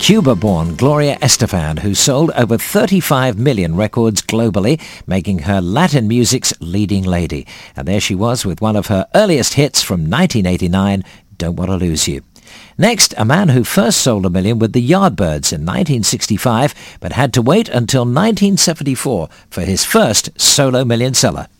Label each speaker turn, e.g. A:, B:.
A: Cuba-born Gloria Estefan, who sold over 35 million records globally, making her Latin music's leading lady. And there she was with one of her earliest hits from 1989, Don't Want to Lose You. Next, a man who first sold 1 million with the Yardbirds in 1965, but had to wait until 1974 for his first solo million seller.